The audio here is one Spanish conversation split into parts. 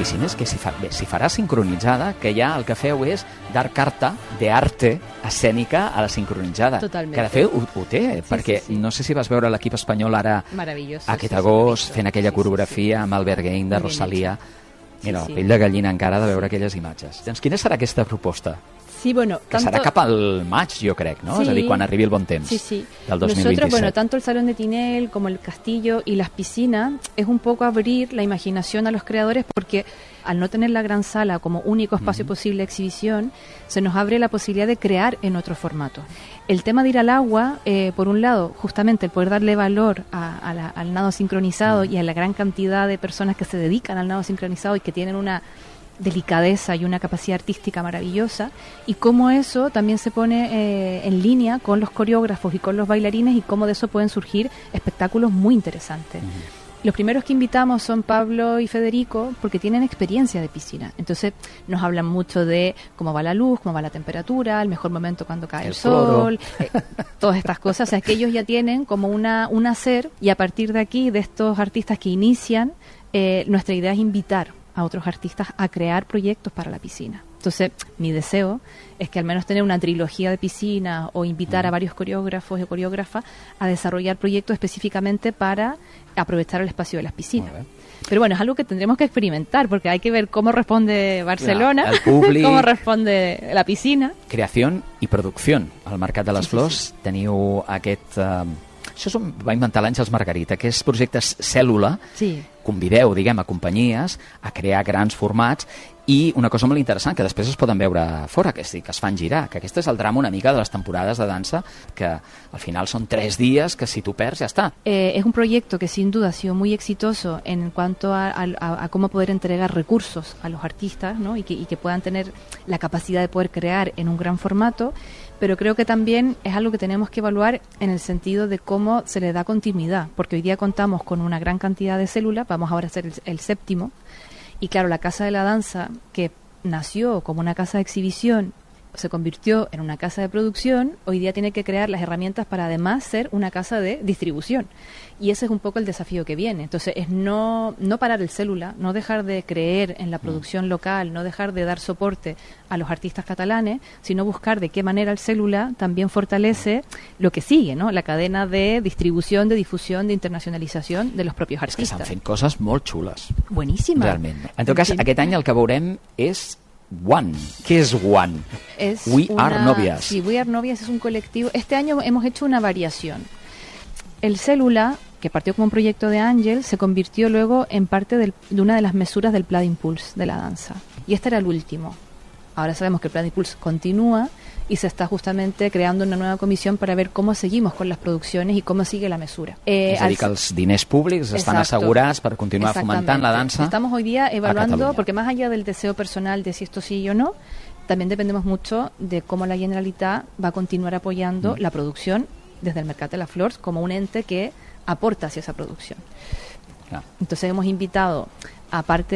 piscina és que si farà sincronitzada, que ja el que feu és dar carta d'arte escènica a la sincronitzada. Totalment. Que de fet ho té, perquè no sé si vas veure l'equip espanyol ara aquest agost fent aquella coreografia amb Albert Gein de Rosalía. Mira, el pell de gallina encara de veure aquelles imatges. Doncs quina serà aquesta proposta? Sí, bueno, que serà cap al maig, jo crec, ¿no? Sí, és a dir, quan arribi el bon temps del 2027. Nosotros, bueno, tanto el Salón de Tinel como el castillo y las piscinas es un poco abrir la imaginación a los creadores, porque al no tener la gran sala como único espacio posible de exhibición, se nos abre la posibilidad de crear en otro formato. El tema de ir al agua, por un lado, justamente el poder darle valor al nado sincronizado y a la gran cantidad de personas que se dedican al nado sincronizado y que tienen una delicadeza y una capacidad artística maravillosa, y cómo eso también se pone en línea con los coreógrafos y con los bailarines, y cómo de eso pueden surgir espectáculos muy interesantes. Los primeros que invitamos son Pablo y Federico, porque tienen experiencia de piscina. Entonces nos hablan mucho de cómo va la luz, cómo va la temperatura, el mejor momento cuando cae el sol, todas estas cosas. O sea, que ellos ya tienen como un hacer, y a partir de aquí, de estos artistas que inician, nuestra idea es invitar a otros artistas a crear proyectos para la piscina. Entonces, mi deseo es que al menos tener una trilogía de piscina o invitar a varios coreógrafos y coreógrafas a desarrollar proyectos específicamente para aprovechar el espacio de las piscinas. Pero bueno, es algo que tendremos que experimentar, porque hay que ver cómo responde Barcelona, el públic, cómo responde la piscina. Creació i producció. Al Mercat de les Flors teniu aquest... Això va inventar l'Àngels Margarita, que és projectes cèl·lula. Convideu, diguem, a companyies a crear grans formats, i una cosa molt interessant, que després es poden veure fora, que es fan girar, que aquest és el drama una mica de les temporades de dansa, que al final són 3 dies que si tu perds ja està. Es un proyecto que sin duda ha sido muy exitoso en cuanto a cómo poder entregar recursos a los artistas, ¿no? y que puedan tener la capacidad de poder crear en un gran formato, pero creo que también es algo que tenemos que evaluar en el sentido de cómo se le da continuidad, porque hoy día contamos con una gran cantidad de células, vamos ahora a hacer el 7º, y claro, la Casa de la Danza, que nació como una casa de exhibición, se convirtió en una casa de producción, hoy día tiene que crear las herramientas para además ser una casa de distribución. Y ese es un poco el desafío que viene. Entonces es no parar el célula, no dejar de creer en la producción local, no dejar de dar soporte a los artistas catalanes, sino buscar de qué manera el célula también fortalece lo que sigue, ¿no? La cadena de distribución, de difusión, de internacionalització de los propios artistes. És que s'han fet coses molt xules. Boníssimes. Realment. En tot cas, aquest any el que veurem és One. ¿Qué es One? We Are Novias. Sí, We Are Novias es un colectivo. Este año hemos hecho una variación. El Célula, que partió como un proyecto de Ángel, se convirtió luego en parte de una de las mesuras del Plan Impulse de la danza. Y este era el último. Ahora sabemos que el Plan Impulse continúa y se está justamente creando una nueva comisión para ver cómo seguimos con las producciones y cómo sigue la mesura. És a dir, que els diners públics estan assegurats per continuar fomentant la dansa. Estamos hoy día evaluando, porque más allá del deseo personal de si esto sí o no, también dependemos mucho de cómo la Generalitat va a continuar apoyando la producción desde el Mercat de les Flors como un ente que aporta hacia esa producción. Entonces hemos invitado, aparte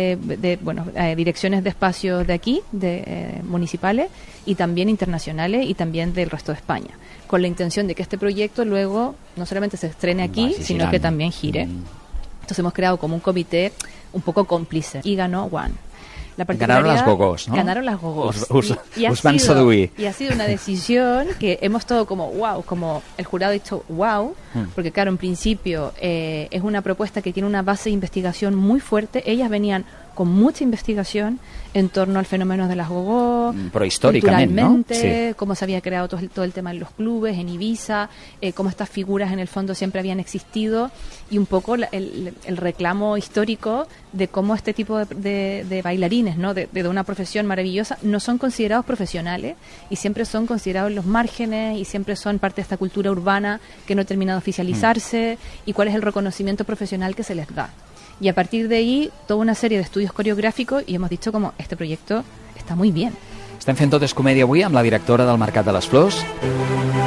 de direcciones de espacios de aquí, municipales, y también internacionales, y también del resto de España, con la intención de que este proyecto luego no solamente se estrene aquí, sino que también gire. Entonces hemos creado como un comité un poco cómplice, y ganó One. Ganaron las gogós, ¿no? Ganaron las gogós. Us van seduir. Y ha sido una decisión que hemos todo como wow, como el jurado ha dicho wow, porque claro, en principio es una propuesta que tiene una base de investigación muy fuerte. Ellas venían con mucha investigación en torno al fenómeno de las gogós, pero históricamente, ¿no? Sí. Cómo se había creado todo el tema en los clubes, en Ibiza, cómo estas figuras en el fondo siempre habían existido, y un poco el reclamo histórico de cómo este tipo de bailarines, ¿no? de una profesión maravillosa, no son considerados profesionales y siempre son considerados en los márgenes y siempre son parte de esta cultura urbana que no termina de oficializarse, y cuál es el reconocimiento profesional que se les da. Y a partir de ahí, toda una serie de estudios coreográficos, y hemos dicho como este proyecto está muy bien. Estem fent Tot és Comèdia avui amb la directora del Mercat de les Flors,